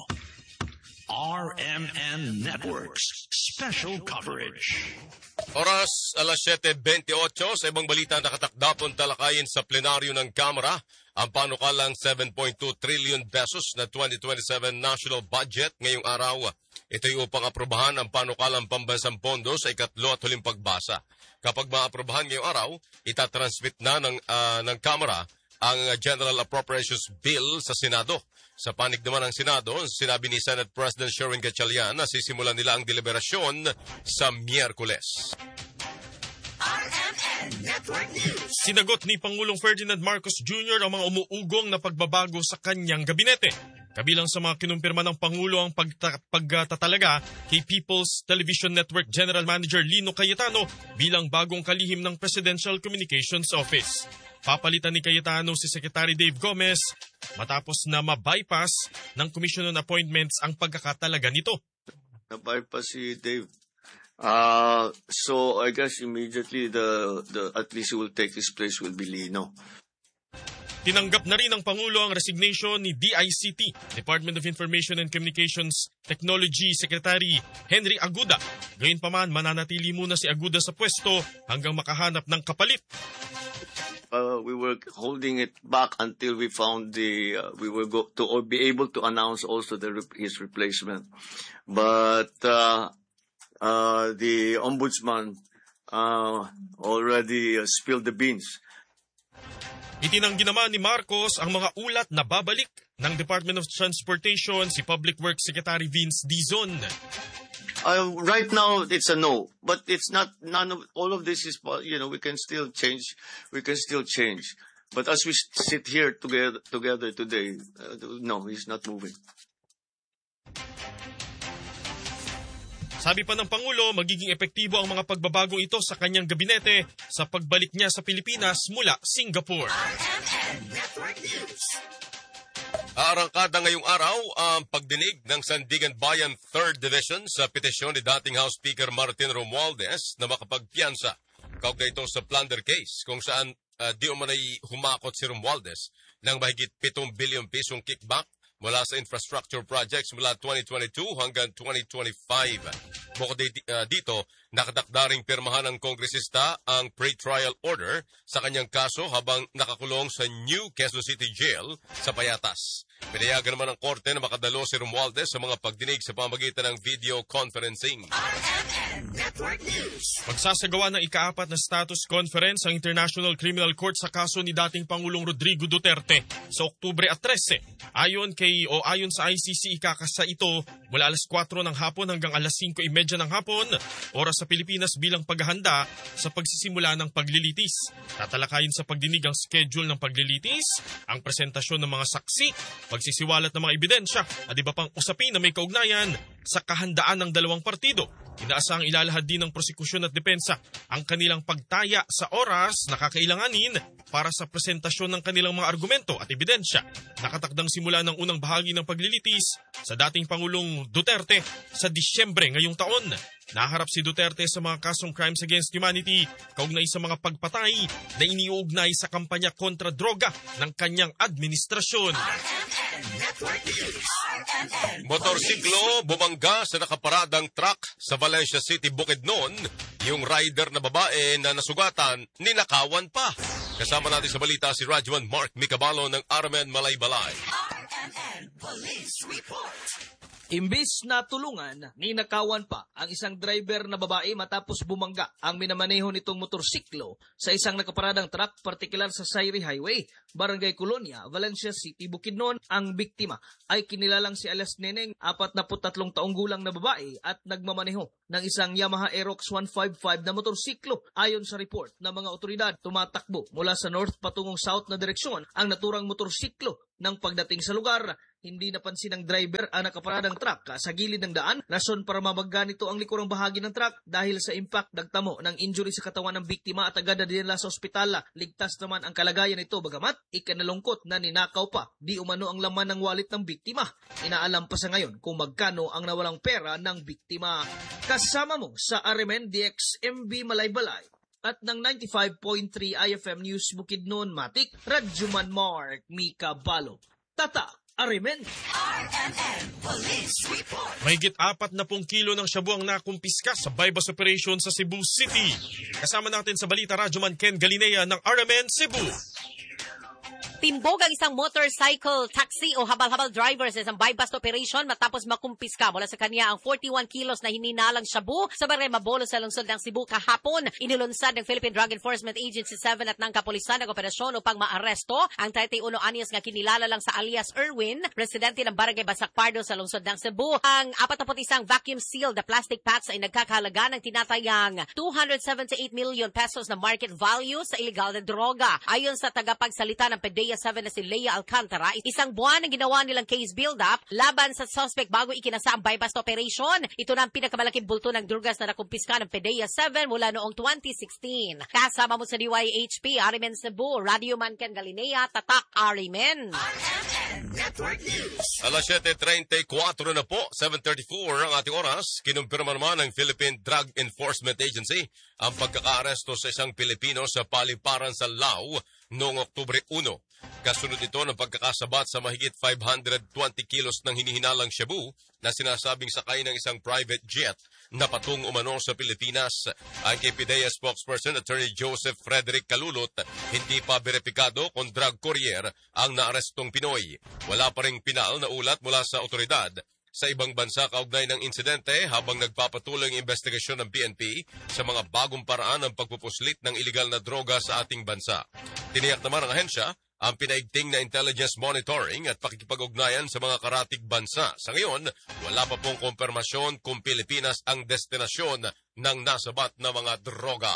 R M N Networks Special Coverage. Oras alas siyete twenty-eight sa ibang balita nakatakdapon talakayin sa plenaryo ng Kamara ang panukalang seven point two trillion pesos na twenty twenty-seven national budget ngayong araw. Ito'y upang aprobahan ang panukalang pambansang pondo sa ikatlo at huling pagbasa. Kapag maaprobahan ngayong araw, itatransmit na ng, uh, ng Kamara ang General Appropriations Bill sa Senado. Sa panig naman ng Senado, sinabi ni Senate President Sherwin Gatchalian na sisimulan nila ang deliberasyon sa Miyerkules. R M N Network News. Sinagot ni Pangulong Ferdinand Marcos Junior ang mga umuugong na pagbabago sa kanyang gabinete. Kabilang sa mga kinumpirma ng Pangulo ang pagta- pagtatalaga kay People's Television Network General Manager Lino Cayetano bilang bagong kalihim ng Presidential Communications Office. Papalitan ni Cayetano si Secretary Dave Gomez matapos na ma-bypass ng Commission on Appointments ang pagkakatalaga nito. Na-bypass si Dave. Uh, so I guess immediately the, the at least who will take his place will be Lino. Tinanggap na rin ng Pangulo ang resignation ni D I C T, Department of Information and Communications Technology Secretary Henry Aguda. Gayunpaman, mananatili muna si Aguda sa pwesto hanggang makahanap ng kapalit. Uh, we were holding it back until we found the, uh, we were go to or be able to announce also the his replacement. But uh, uh, the Ombudsman uh, already uh, spilled the beans. Itinanggi naman ni Marcos ang mga ulat na babalik ng Department of Transportation si Public Works Secretary Vince Dizon. Uh, right now, it's a no, but it's not. None of all of this is. You know, we can still change. We can still change. But as we sit here together together today, uh, no, he's not moving. Sabi pa ng Pangulo, magiging epektibo ang mga pagbabagong ito sa kanyang gabinete sa pagbalik niya sa Pilipinas mula Singapore. Aarangkada ngayong araw ang pagdinig ng Sandigan Bayan third Division sa petisyon ni dating House Speaker Martin Romualdez na makapagpiyansa kaugnay ito sa plunder case kung saan uh, di umanay humakot si Romualdez ng mahigit pitong bilyong pisong kickback mula sa infrastructure projects mula twenty twenty-two hanggang twenty twenty-five. Bukod dito, nakatakdaring pirmahan ng kongresista ang pre-trial order sa kanyang kaso habang nakakulong sa New Quezon City Jail sa Payatas. Pinayagan naman ng korte na makadalo si Romualdez sa mga pagdinig sa pamamagitan ng video conferencing. Magsasagawa ng ikaapat na status conference ang International Criminal Court sa kaso ni dating Pangulong Rodrigo Duterte sa Oktubre thirteen. Ayon kay o ayon sa I C C, ikakasa ito mula alas kwatro ng hapon hanggang alas singko trenta ng hapon, oras sa Pilipinas bilang paghahanda sa pagsisimula ng paglilitis. Tatalakayin sa pagdinig ang schedule ng paglilitis, ang presentasyon ng mga saksi, pagsisiwalat ng mga ebidensya at iba pang usapin na may kaugnayan sa kahandaan ng dalawang partido. Inaasahang ilalahad din ng prosekusyon at depensa ang kanilang pagtaya sa oras na kakailanganin para sa presentasyon ng kanilang mga argumento at ebidensya. Nakatakdang simula ng unang bahagi ng paglilitis sa dating Pangulong Duterte sa Disyembre ngayong taon. Naharap si Duterte sa mga kasong crimes against humanity kaugnay sa mga pagpatay na iniuugnay sa kampanya kontra droga ng kanyang administrasyon. Motorsiklo bumangga sa nakaparadang truck sa Valencia City, Bukidnon. Yung rider na babae na nasugatan, ninakawan pa. Kasama natin sa balita si Radyoman Mark Micabalo ng R M N Malay-Balay. R M N Police Report. Imbis na tulungan, ninakawan pa ang isang driver na babae matapos bumangga ang minamaneho nitong motorsiklo sa isang nakaparadang truck, partikular sa Sayri Highway, Barangay Colonia, Valencia City, Bukidnon. Ang biktima ay kinilalang si alias Neneng, apat na tatlong taong gulang na babae at nagmamaneho ng isang Yamaha Aerox one fifty-five na motorsiklo. Ayon sa report ng mga otoridad, tumatakbo mula sa north patungong south na direksyon ang naturang motorsiklo. Nang pagdating sa lugar, hindi napansin ng driver ang nakaparadang truck sa gilid ng daan. Rason para mamagga nito ang likurang bahagi ng truck dahil sa impact nagtamo ng injury sa katawan ng biktima at agad na dinala sa ospital. Ligtas naman ang kalagayan nito, bagamat ikanalungkot na ninakaw pa di umano ang laman ng wallet ng biktima. Inaalam pa sa ngayon kung magkano ang nawalang pera ng biktima. Kasama mo sa R M N D X M B Malaybalay at ng ninety-five point three I F M News Bukidnon, Matik, Radjuman Mark Mika Balo. Tata, R M N. R M N Police Report. Mahigit apat na pong kilo ng shabu ang nakumpiska sa bypass operation sa Cebu City. Kasama natin sa balita, Radyoman Ken Galinea ng R M N Cebu. Timbog ang isang motorcycle taxi o habal-habal driver sa isang bypass operation matapos makumpiska mula sa kanya ang forty-one kilos na hininalang shabu sa Barangay Mabolo sa lungsod ng Cebu kahapon. Inilunsad ng Philippine Drug Enforcement Agency seven at ng kapulisan ng operasyon upang maaresto ang thirty-one anyos nga kinilala lang sa alias Erwin, residente ng Barangay Basakpardo sa lungsod ng Cebu. Ang forty-one vacuum-sealed na plastic packs ay nagkakahalaga ng tinatayang two hundred seventy-eight million pesos na market value sa illegal na droga. Ayon sa tagapagsalita ng P D E A seven na si Leia Alcantara, isang buwan ang ginawa nilang case build-up laban sa suspect bago ikinasa ang bypass operation. Ito na ang pinakamalaking bulto ng drugas na nakumpiska ng P D E A seven mula noong twenty sixteen. Kasama mo sa D Y H P, R M N Cebu, Radyoman Ken Galinea, Tatak, R M N. Network News. Alas seven thirty-four na po, seven thirty-four ang ating oras. Kinumpirma naman ng Philippine Drug Enforcement Agency ang pagkakaaresto sa isang Pilipino sa paliparan sa Lao noong Oktubre one. Kasunod ito ng pagkakasabat sa mahigit five hundred twenty kilos ng hinihinalang shabu na sinasabing sakay ng isang private jet na patung umano sa Pilipinas. Ang K P D E A spokesperson, Attorney Joseph Frederick Kalulot, hindi pa beripikado kung drug courier ang naarestong Pinoy. Wala pa ring pinal na ulat mula sa otoridad sa ibang bansa kaugnay ng insidente habang nagpapatuloy ang investigasyon ng P N P sa mga bagong paraan ng pagpupuslit ng iligal na droga sa ating bansa. Tiniyak naman ang ahensya ang pinaigting na intelligence monitoring at pakikipag-ugnayan sa mga karatig bansa. Sa ngayon, wala pa pong konfirmasyon kung Pilipinas ang destinasyon ng nasabat na mga droga.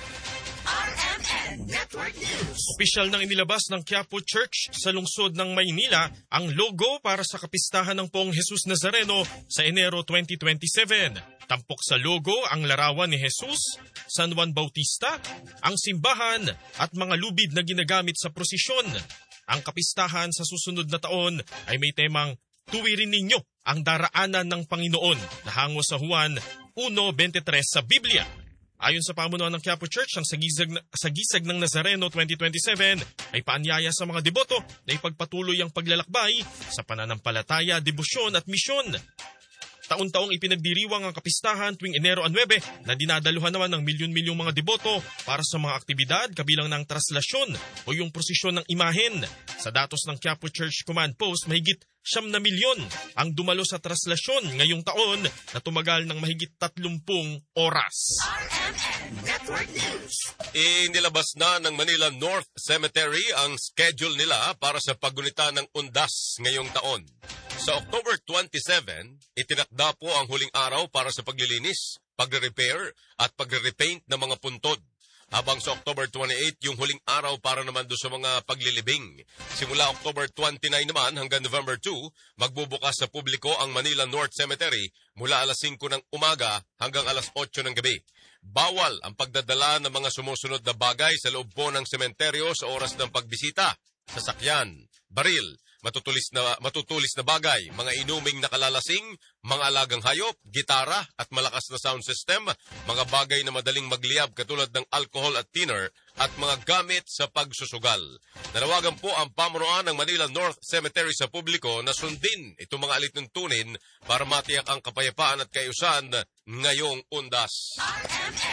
R M N Network News. Opisyal nang inilabas ng Quiapo Church sa lungsod ng Maynila ang logo para sa kapistahan ng Poong Jesus Nazareno sa Enero twenty twenty-seven. Tampok sa logo ang larawan ni Jesus, San Juan Bautista, ang simbahan at mga lubid na ginagamit sa prosesyon. Ang kapistahan sa susunod na taon ay may temang Tuwirin ninyo ang daraanan ng Panginoon na hango sa Juan one twenty-three sa Biblia. Ayon sa pamunuan ng Quiapo Church, ang sagisag, sagisag ng Nazareno twenty twenty-seven ay paanyaya sa mga deboto na ipagpatuloy ang paglalakbay sa pananampalataya, debosyon at misyon. Taon-taong ipinagdiriwang ang kapistahan tuwing Enero nine na dinadaluhan naman ng milyon-milyong mga deboto para sa mga aktibidad kabilang ng traslasyon o yung prosesyon ng imahen. Sa datos ng Quiapo Church Command Post, mahigit siyam na milyon ang dumalo sa traslasyon ngayong taon na tumagal ng mahigit tatlumpung oras. R M N Network News. Inilabas na ng Manila North Cemetery ang schedule nila para sa paggunita ng undas ngayong taon. Sa October twenty-seven, itinakda po ang huling araw para sa paglilinis, pagre-repair at pagre-repaint ng mga puntod. Habang sa October twenty-eight, yung huling araw para naman doon sa mga paglilibing. Simula October twenty-nine naman hanggang November two, magbubukas sa publiko ang Manila North Cemetery mula alas singko ng umaga hanggang alas otso ng gabi. Bawal ang pagdadala ng mga sumusunod na bagay sa loob po ng sementeryo sa oras ng pagbisita. Sasakyan, baril, matutulis na matutulis na bagay, mga inuming nakalalasing, mga alagang hayop, gitara at malakas na sound system, mga bagay na madaling magliyab katulad ng alcohol at thinner at mga gamit sa pagsusugal. Nanawagan po ang pamunuan ng Manila North Cemetery sa publiko na sundin itong mga alituntunin para matiyak ang kapayapaan at kaayusan ngayong undas. R M N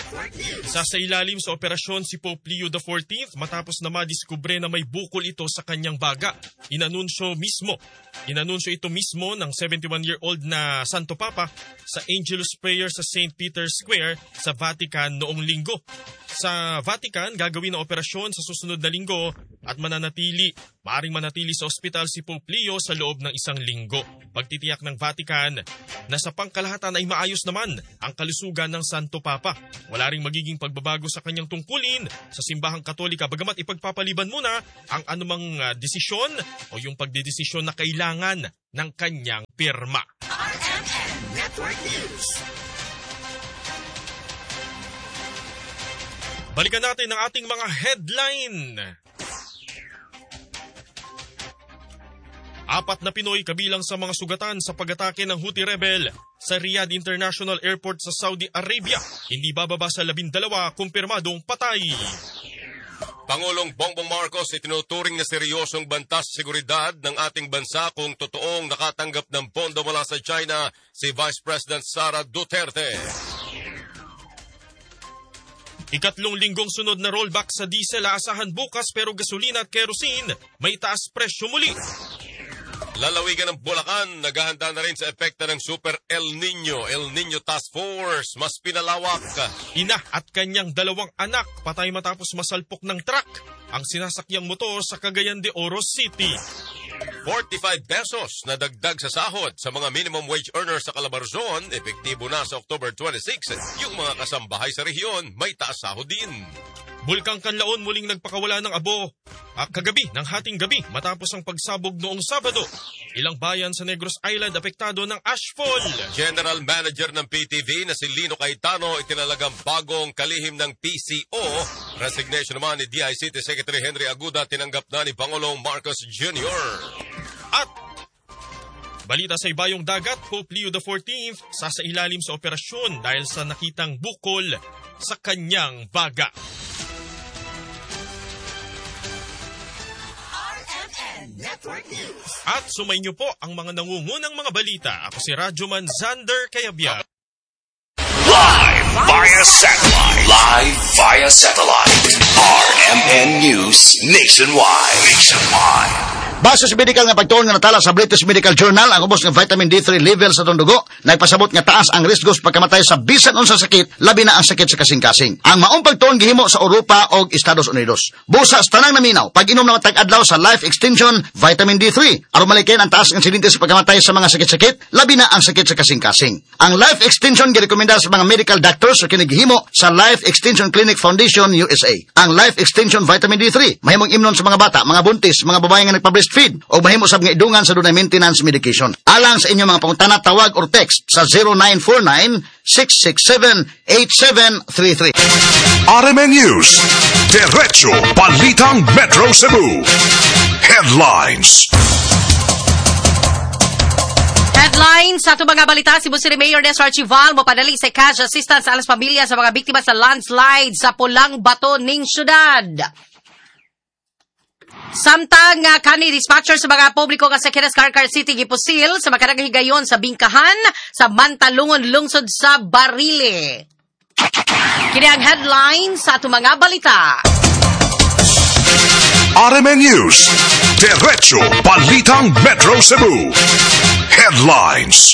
Isa sa ilalim sa operasyon si Pope Leo the fourteenth matapos na madiskubre na may bukol ito sa kanyang baga. Inanunsyo mismo. Inanunsyo ito mismo ng seventy-one-year-old na Santo Papa sa Angelus Prayer sa Saint Peter's Square sa Vatican noong linggo. Sa Vatican, gagawin ang operasyon sa susunod na linggo at mananatili, maaring manatili sa ospital si Pope Leo sa loob ng isang linggo. Pagtitiyak ng Vatican na sa pangkalahatan ay maayos naman ang kalusugan ng Santo Papa. Wala ring magiging pagbabago sa kanyang tungkulin sa simbahang Katolika bagamat ipagpapaliban muna ang anumang uh, desisyon o yung pagdedesisyon na kailangan ng kanyang pirma. R M N Network News. Balikan natin ang ating mga headline. Apat na Pinoy kabilang sa mga sugatan sa pag-atake ng Houthi rebel sa Riyadh International Airport sa Saudi Arabia. Hindi bababa sa labindalawa, kumpirmadong patay. Pangulong Bongbong Marcos itinuturing na seryosong banta sa seguridad ng ating bansa kung totoong nakatanggap ng pondo mula sa China si Vice President Sara Duterte. Ikatlong linggong sunod na rollback sa diesel aasahan bukas pero gasolina at kerosene may taas presyo muli. Lalawigan ng Bulacan, naghahanda na rin sa epekto ng Super El Nino, El Nino Task Force, mas pinalawak. Ina at kanyang dalawang anak patay matapos masalpok ng truck ang sinasakyang motor sa Cagayan de Oro City. forty-five pesos na dagdag sa sahod sa mga minimum wage earners sa Calabarzon, epektibo na sa October twenty-sixth. Yung mga kasambahay sa rehiyon, may taas sahod din. Bulkang Kanlaon muling nagpakawala ng abo at kagabi ng hating gabi matapos ang pagsabog noong Sabado. Ilang bayan sa Negros Island apektado ng ashfall. General Manager ng P T V na si Lino Cayetano itinalagang bagong kalihim ng P C O. Resignation naman ni D I C T Secretary Henry Aguda tinanggap na ni Pangulong Marcos Junior At balita sa ibayong dagat, Pope Leo the fourteenth sasailalim sa operasyon dahil sa nakitang bukol sa kanyang baga. Network News. At sumayin niyo po ang mga nangungunang mga balita. Ako si Radyoman Xander Cayabyab. Live via satellite. Live via satellite. R M N News Nationwide. Nationwide. Base sa medical nga pagtuon nga natala sa British Medical Journal, ang ubos nga vitamin D three level sa itong dugo, nagpasabot nga taas ang riskos pagkamatay sa bisan unsang sakit, labi na ang sakit sa kasing-kasing. Ang maong pagtuon gihimo sa Europa o Estados Unidos. Busa sa tanang naminaw, pag-inom na tag-adlaw sa Life Extension Vitamin D three, aron malikin ang taas ng insidente sa pagkamatay sa mga sakit-sakit, labi na ang sakit sa kasing-kasing. Ang Life Extension girekomenda sa mga medical doctors sa kinigihimo sa Life Extension Clinic Foundation U S A. Ang Life Extension Vitamin D three, mahimong imnon sa mga bata, mga buntis, mga babae nga nagpa-breastfeed o mahimo sab nga idungan sa dunay maintenance medication. Alang sa inyong mga pangutana, tawag or text sa zero nine four nine, six six seven, eight seven three three. R M N News, Diretso Balitang Metro Cebu. Headlines. Headlines sa itong mga balita, Cebu City Mayor Nestor Archival mopadali sa cash assistance sa alas pamilya sa mga biktima sa landslide sa Pulang Bato ning syudad. Samtang uh, kani dispatcher sa mga publiko nga sa Carcar City gipusil sa makarang higayon sa Bingkahan sa Mantalungon lungsod sa Barile. Kini ang headlines sa itong mga balita. R M N News, Diretso Balitang Metro Cebu. Headlines.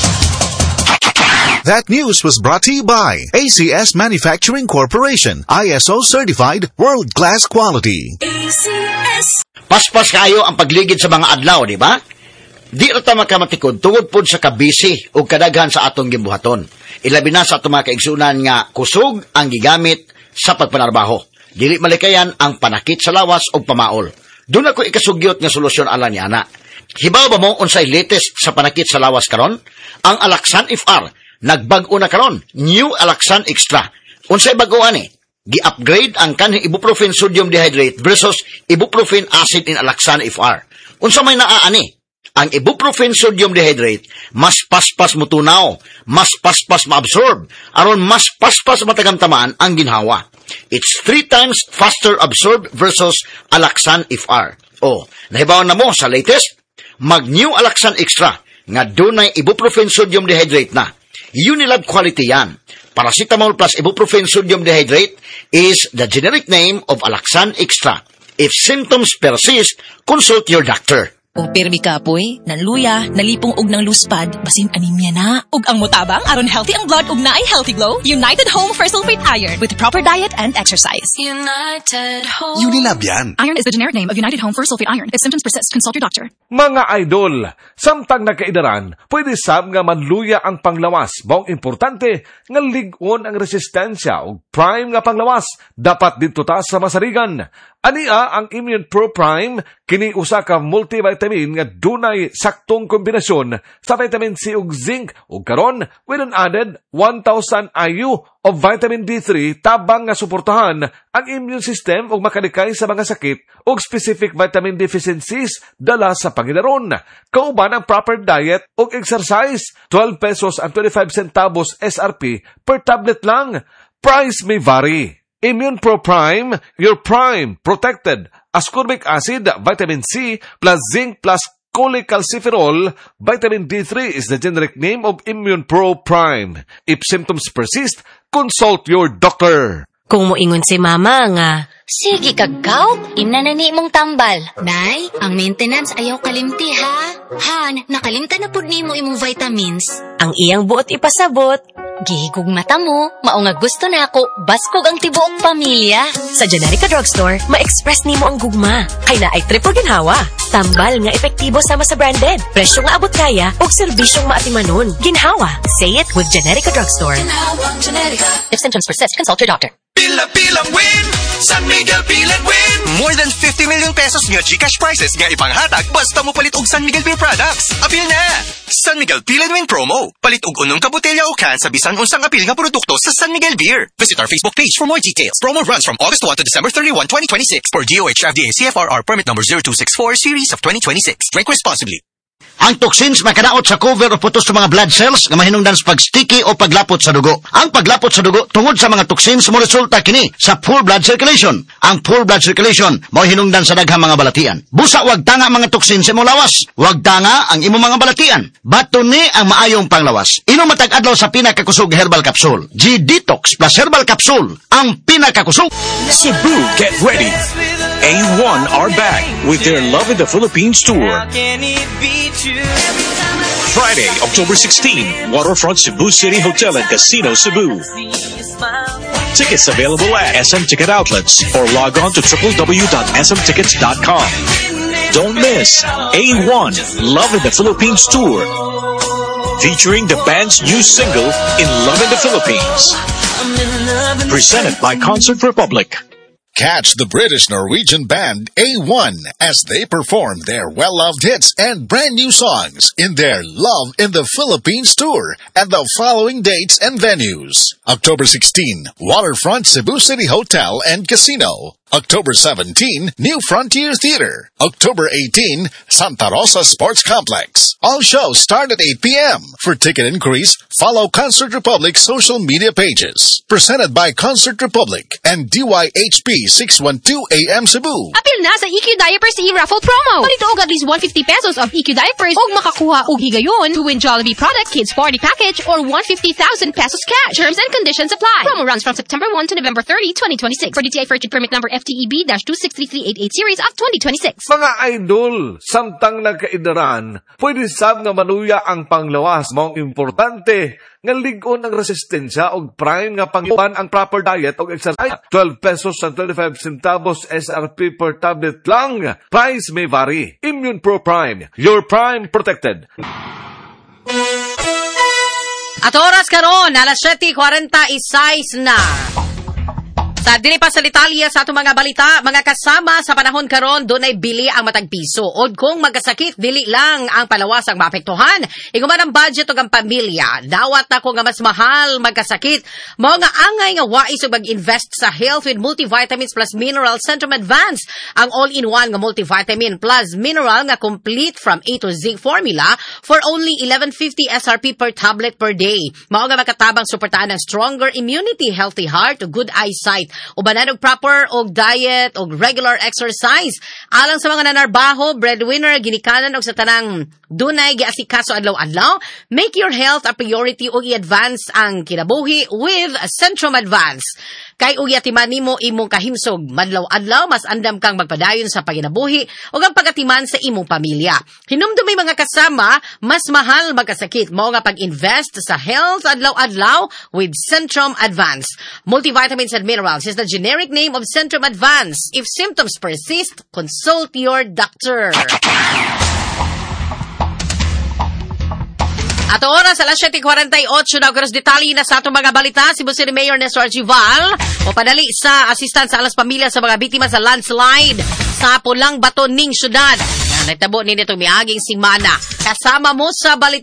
That news was brought to you by A C S Manufacturing Corporation, I S O certified, world-class quality. A C S. Paspas kayo ang pagligid sa mga adlaw, di ba? Di rata makamatikod tungod pod sa kabisi o kadaghan sa atong gimbuhaton. Ilabi na sa atong mga kaigsunan nga kusog ang gigamit sa pagpanarbaho. Dili malikayan ang panakit sa lawas o pamaol. Doon ako ikasugyot nga solusyon ala ni ana. Hibaw ba mo unsay latest sa panakit sa lawas karon? Ang Alaxan F R nagbag-o na karon, New Alaxan Extra. Unsay bag-o ani? Gi-upgrade ang kanhing ibuprofen sodium dehydrate versus ibuprofen acid in Alaxan F R. Unsa may naa ani? Ang ibuprofen sodium dehydrate mas paspas mutunaw, mas paspas maabsorb, aron mas paspas matagamtamaan ang ginhawa. It's three times faster absorbed versus Alaxan F R. Oh, nahibaw na mo sa latest? Mag-New Alaxan Extra nga dunay ibuprofen sodium dehydrate na. Unilab quality yan. Paracetamol plus ibuprofen sodium dehydrate is the generic name of Alaxan Extra. If symptoms persist, consult your doctor. Kung pirmi kapoy, nanluya, nalipong og ng luspad, basin anemia na. Ug ang mutabang, aron healthy ang blood ug naay healthy glow, United Home for Sulfate Iron with proper diet and exercise. United Home. Unilab yan. Iron is the generic name of United Home for Sulfate Iron. If symptoms persist, consult your doctor. Mga idol, samtang nagkaidaran, pwede sab nga manluya ang panglawas. Maong importante nga ligon ang resistensya ug prime nga panglawas. Dapat dito ta sa masarigan. Ania ang Immune Pro Prime, kini usa ka multivitamin nga dunay saktong kombinasyon sa vitamin C ug zinc ug karon with an added one thousand I U of vitamin D three tabang nga suportahan ang immune system ug makalikay sa mga sakit ug specific vitamin deficiencies dala sa panginaron. Kauban ang proper diet ug exercise, twelve pesos and twenty-five centavos S R P per tablet lang. Price may vary. Immune Pro Prime, your prime protected ascorbic acid, vitamin C plus zinc plus cholecalciferol. Vitamin D three is the generic name of Immune Pro Prime. If symptoms persist, consult your doctor. Kung moingon si mama nga, sige kagaw, imnanani mong tambal. Nay, ang maintenance ayaw kalimti ha. Han, nakalimta na pud nimo imong vitamins. Ang iyang buot ipasabot. Gihigog mata mo, mao nga gusto na ako, baskog ang tibuok pamilya. Sa Generica Drugstore, ma-express nimo ang gugma. Kay na ay triple ginhawa. Tambal nga epektibo sama sa branded. Presyo nga abot kaya, ug serbisyong maatimanon. Ginhawa. Say it with Generica Drugstore. Ginhawang Generica. If symptoms persist, consult your doctor. Pila-pilang win! San Miguel Pilan win! More than fifty million pesos nga Gcash prizes nga ipanghatag basta mo palit og San Miguel Beer products. Apil na! San Miguel Pilan win promo. Palit og unong ka botelya o can sa bisan unsang apil nga produkto sa San Miguel Beer. Visit our Facebook page for more details. Promo runs from August first to December thirty-first, twenty twenty-six for D O H F D A C F R R permit number zero two six four series of twenty twenty-six. Drink responsibly. Ang toxins makadaot sa cover o putos sa mga blood cells nga mahinungdan sa pag-sticky o paglapot sa dugo. Ang paglapot sa dugo tungod sa mga toxins mo resulta kini sa full blood circulation. Ang full blood circulation mo hinungdan sa daghang mga balatian. Busa wag tanga mga toxins sa imong lawas. Wag tanga ang imong mga balatian. Baton ni ang maayong panglawas. Inom matag adlaw sa pinakakusog herbal capsule. G-Detox plus herbal capsule. Ang pinakakusog. Cebu, get ready. A one are back with their Love in the Philippines tour. Friday, October sixteenth, Waterfront Cebu City Hotel and Casino, Cebu. Tickets available at S M Ticket Outlets or log on to w w w dot s m tickets dot com. Don't miss A one Love in the Philippines tour, featuring the band's new single, In Love in the Philippines. Presented by Concert Republic. Catch the British-Norwegian band A one as they perform their well-loved hits and brand new songs in their Love in the Philippines tour at the following dates and venues. October sixteenth, Waterfront Cebu City Hotel and Casino. October seventeenth, New Frontier Theater. October eighteenth, Santa Rosa Sports Complex. All shows start at eight p m For ticket inquiries, follow Concert Republic's social media pages. Presented by Concert Republic and D Y H P six twelve A M Cebu. Apil na sa E Q Diapers e-raffle promo. Palito og at least one hundred fifty pesos of E Q Diapers og makakuha og higayon to win Jollibee product kids party package or one hundred fifty thousand pesos cash. Terms and conditions apply. Promo runs from September first to November thirtieth, twenty twenty-six. For D T I Virgin Permit number F T E B two six three three eight eight series of twenty twenty-six. Mga idol, samtang nagkaidaran, pwede sab nga manuya ang panglawas. Maong importante nga ligon ang resistensya og prime nga pangiban ang proper diet og exercise. twelve pesos and twenty-five centavos S R P per tablet lang. Price may vary. Immune Pro Prime, your prime protected. At oras karon, alas siyete forty-six na. Sa dili pa sa Italia sa atong mga balita, mga kasama sa panahon karon dunay bili ang matag piso. Od kung magkasakit, dili lang ang palawasang maapektuhan. Iguman ang budget ug ang pamilya. Dawat na ko nga mas mahal magkasakit. Mao nga angay nga wais ug mag-invest sa health with multivitamins plus mineral Centrum Advance. Ang all-in-one nga multivitamin plus mineral nga complete from A to Z formula for only eleven fifty S R P per tablet per day. Mao nga makatabang suportahan ng stronger immunity, healthy heart ug good eyesight. Ubanan og proper og diet og regular exercise. Alang sa mga nanarbaho, breadwinner, ginikanan og sa tanang dunay giasikaso adlaw-adlaw, make your health a priority ug i-advance ang kinabuhi with Centrum Advance. Kay ug yatiman nimo imong kahimsog madlaw-adlaw, mas andam kang magpadayon sa paginabuhi ug ang pagatiman sa imong pamilya. Hinumdumi mga kasama, mas mahal magkasakit mao nga pag-invest sa health adlaw-adlaw with Centrum Advance. Multivitamins and minerals is the generic name of Centrum Advance. If symptoms persist, consult your doctor. At oras, alas siyete forty-eight na oras detalye na sa atong mga balita. Si City Mayor Nestor Archival o padali sa assistant sa alas pamilya sa mga biktima sa landslide sa Pulang Bato ning syudad. Nagtabo ni nito miaging simana. Kasama mo sa balita.